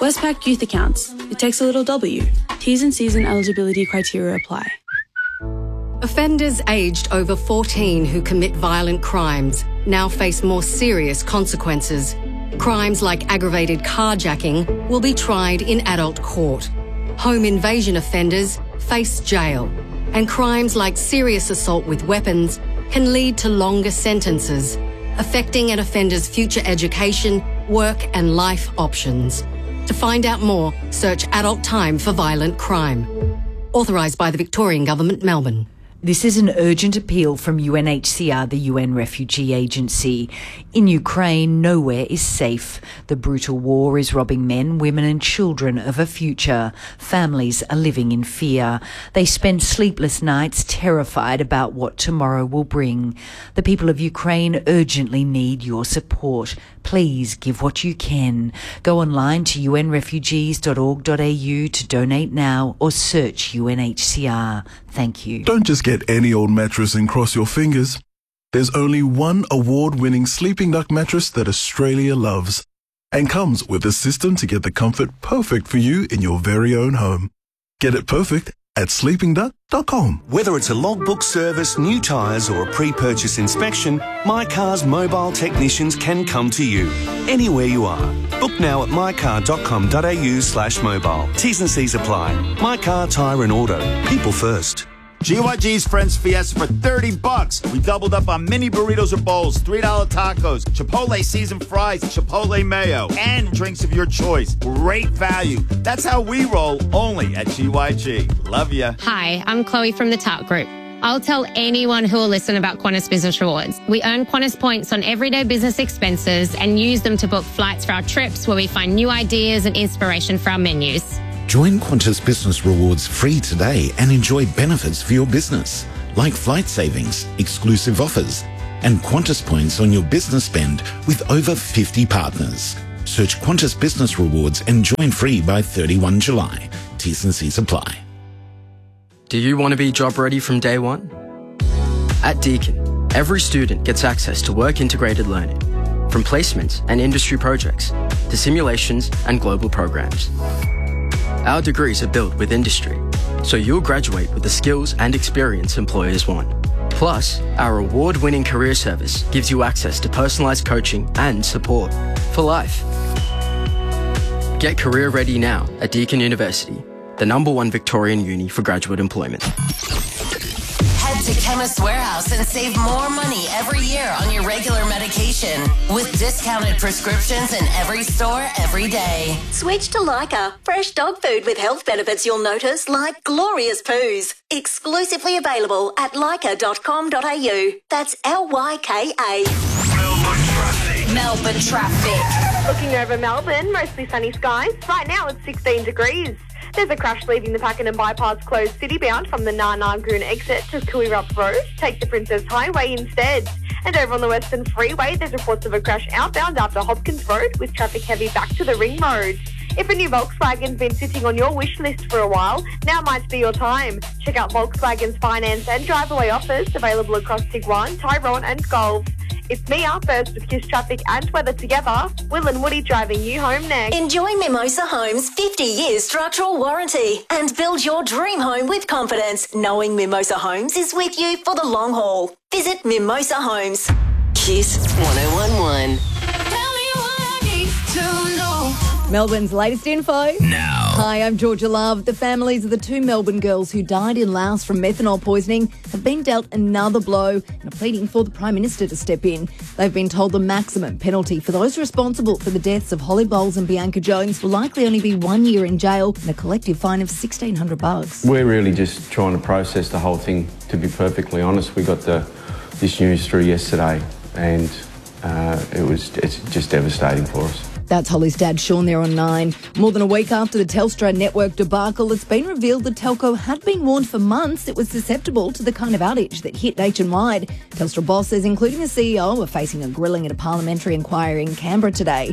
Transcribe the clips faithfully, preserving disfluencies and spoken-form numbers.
Westpac Youth Accounts. It takes a little W. T's and C's and eligibility criteria apply. Offenders aged over fourteen who commit violent crimes now face more serious consequences. Crimes like aggravated carjacking will be tried in adult court. Home invasion offenders face jail. And crimes like serious assault with weapons can lead to longer sentences, affecting an offender's future education, work and life options. To find out more, search Adult Time for Violent Crime. Authorised by the Victorian Government, Melbourne. This is an urgent appeal from U N H C R, the U N Refugee Agency. In Ukraine, nowhere is safe. The brutal war is robbing men, women and children of a future. Families are living in fear. They spend sleepless nights terrified about what tomorrow will bring. The people of Ukraine urgently need your support. Please give what you can. Go online to u n refugees dot org dot a u to donate now or search U N H C R. Thank you. Don't just get any old mattress and cross your fingers. There's only one award-winning Sleeping Duck mattress that Australia loves and comes with a system to get the comfort perfect for you in your very own home. Get it perfect at sleeping duck dot com. Whether it's a logbook service, new tyres or a pre-purchase inspection, My Car's mobile technicians can come to you anywhere you are. Book now at my car dot com dot a u slash mobile. T's and C's apply. My Car, Tyre and Auto. People first. G Y G's Friends Fiesta for thirty bucks. We doubled up on mini burritos or bowls, three dollar tacos, Chipotle seasoned fries, Chipotle mayo, and drinks of your choice. Great value. That's how we roll, only at G Y G. Love ya. Hi, I'm Chloe from the Tart Group. I'll tell anyone who will listen about Qantas Business Rewards. We earn Qantas points on everyday business expenses and use them to book flights for our trips where we find new ideas and inspiration for our menus. Join Qantas Business Rewards free today and enjoy benefits for your business, like flight savings, exclusive offers, and Qantas points on your business spend with over fifty partners. Search Qantas Business Rewards and join free by thirty-first of July. T's and C's apply. Do you want to be job ready from day one? At Deakin, every student gets access to work-integrated learning, from placements and industry projects to simulations and global programs. Our degrees are built with industry, so you'll graduate with the skills and experience employers want. Plus, our award-winning career service gives you access to personalised coaching and support for life. Get career ready now at Deakin University, the number one Victorian uni for graduate employment. Head to Chemist Warehouse and save more money every year on your regular medication with discounted prescriptions in every store every day. Switch to Lyca. Fresh dog food with health benefits you'll notice, like glorious poos. Exclusively available at lyca dot com dot a u. That's L Y K A. Melbourne traffic. Melbourne traffic. Looking over Melbourne, mostly sunny skies. Right now it's sixteen degrees. There's a crash leaving the Pakenham bypass closed city-bound from the Narnagoon exit to Kuirup Road. Take the Princess Highway instead. And over on the Western Freeway, there's reports of a crash outbound after Hopkins Road with traffic heavy back to the Ring Road. If a new Volkswagen's been sitting on your wish list for a while, now might be your time. Check out Volkswagen's finance and drive-away offers available across Tiguan, Tyrone and Golf. It's Mia, first with Kiss Traffic and weather together. Will and Woody driving you home next. Enjoy Mimosa Homes' fifty year structural warranty and build your dream home with confidence, knowing Mimosa Homes is with you for the long haul. Visit Mimosa Homes. Kiss one oh one one. Melbourne's latest info. Now. Hi, I'm Georgia Love. The families of the two Melbourne girls who died in Laos from methanol poisoning have been dealt another blow and are pleading for the Prime Minister to step in. They've been told the maximum penalty for those responsible for the deaths of Holly Bowles and Bianca Jones will likely only be one year in jail and a collective fine of sixteen hundred bucks. We're really just trying to process the whole thing, to be perfectly honest. We got the this news through yesterday and uh, it was it's just devastating for us. That's Holly's dad, Sean, there on Nine. More than a week after the Telstra network debacle, it's been revealed the telco had been warned for months it was susceptible to the kind of outage that hit nationwide. Telstra bosses, including the C E O, are facing a grilling at a parliamentary inquiry in Canberra today.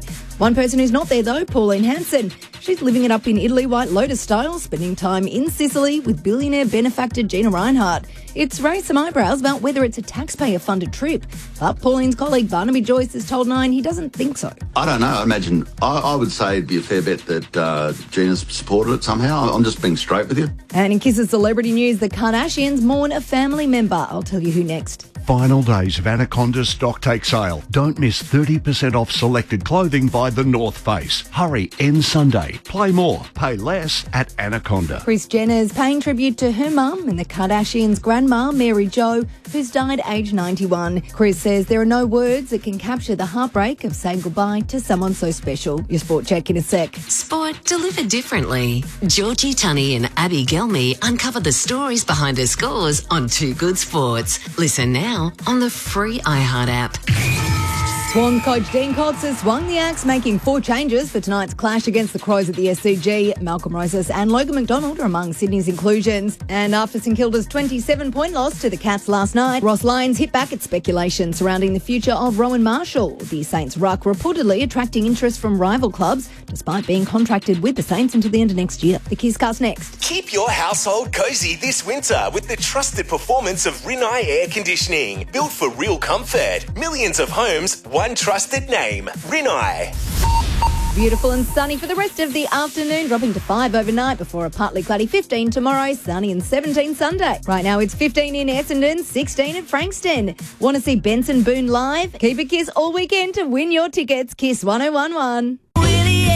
One person who's not there, though, Pauline Hanson. She's living it up in Italy White Lotus style, spending time in Sicily with billionaire benefactor Gina Reinhardt. It's raised some eyebrows about whether it's a taxpayer-funded trip. But Pauline's colleague Barnaby Joyce has told Nine he doesn't think so. I don't know. I imagine, I, I would say it'd be a fair bet that uh, Gina's supported it somehow. I'm just being straight with you. And in Kiss's celebrity news, the Kardashians mourn a family member. I'll tell you who next. Final days of Anaconda's stock take sale. Don't miss thirty percent off selected clothing by The North Face. Hurry, end Sunday. Play more, pay less at Anaconda. Kris Jenner's paying tribute to her mum and the Kardashians' grandma, Mary Jo, who's died aged ninety-one. Kris says there are no words that can capture the heartbreak of saying goodbye to someone so special. Your sport check in a sec. Sport delivered differently. Georgie Tunney and Abby Gelmy uncover the stories behind her scores on Two Good Sports. Listen now on the free iHeart app. Swans coach Dean Cox has swung the axe, making four changes for tonight's clash against the Crows at the S C G. Malcolm Rosas and Logan McDonald are among Sydney's inclusions. And after St Kilda's twenty-seven point loss to the Cats last night, Ross Lyons hit back at speculation surrounding the future of Rowan Marshall. The Saints ruck reportedly attracting interest from rival clubs, despite being contracted with the Saints until the end of next year. The Kisscast next. Keep your household cosy this winter with the trusted performance of Rinnai Air Conditioning. Built for real comfort. Millions of homes, one trusted name. Rinnai. Beautiful and sunny for the rest of the afternoon, dropping to five overnight before a partly cloudy fifteen tomorrow, sunny and seventeen Sunday. Right now it's fifteen in Essendon, sixteen at Frankston. Want to see Benson Boone live? Keep a Kiss all weekend to win your tickets. Kiss one oh one one.